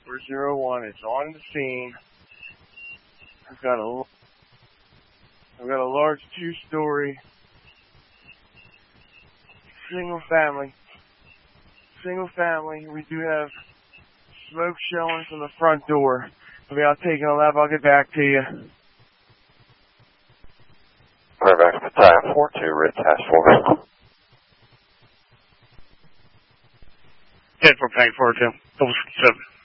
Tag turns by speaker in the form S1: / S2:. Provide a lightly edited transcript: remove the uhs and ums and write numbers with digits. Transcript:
S1: 401 is on the scene. I've got a large 2-story single family. We do have smoke showing from the front door. I'll be out taking a lap. I'll get back to you.
S2: Fairfax Battalion 42, Red Task Force.
S1: 10-4 Bank 42, 7.